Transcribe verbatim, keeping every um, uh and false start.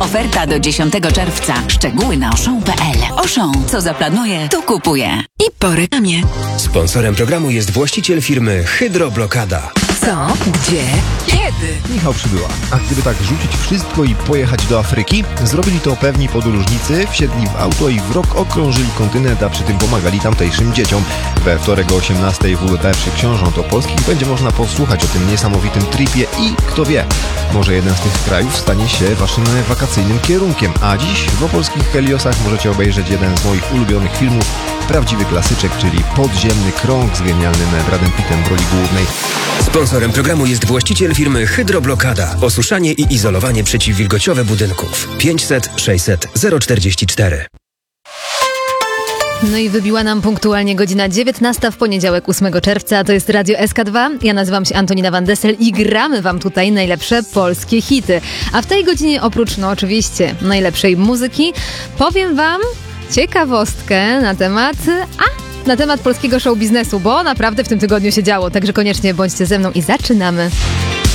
Oferta do dziesiątego czerwca. Szczegóły na oszą kropka pe el. Oszą, co zaplanuje, to kupuje. I po reklamie. Sponsorem programu jest właściciel firmy Hydroblokada. Co? Gdzie? Kiedy? Michał Przybyła. A gdyby tak rzucić wszystko i pojechać do Afryki? Zrobili to pewni podróżnicy, wsiedli w auto i w rok okrążyli kontynent, a przy tym pomagali tamtejszym dzieciom. We wtorek o osiemnastej w U B P przy Książąt Opolskich będzie można posłuchać o tym niesamowitym tripie i kto wie, może jeden z tych krajów stanie się waszym wakacyjnym kierunkiem. A dziś w opolskich Heliosach możecie obejrzeć jeden z moich ulubionych filmów, prawdziwy klasyczek, czyli Podziemny Krąg z genialnym Bradem Pittem w roli głównej. Sponsorem programu jest właściciel firmy Hydroblokada. Osuszanie i izolowanie przeciwwilgociowe budynków. pięćset sześćset zero czterdzieści cztery. No i wybiła nam punktualnie godzina dziewiętnasta w poniedziałek ósmego czerwca. To jest Radio S K dwa. Ja nazywam się Antonina Van Dessel i gramy wam tutaj najlepsze polskie hity. A w tej godzinie oprócz, no oczywiście, najlepszej muzyki, powiem wam ciekawostkę na temat... A! na temat polskiego show biznesu, bo naprawdę w tym tygodniu się działo. Także koniecznie bądźcie ze mną i zaczynamy.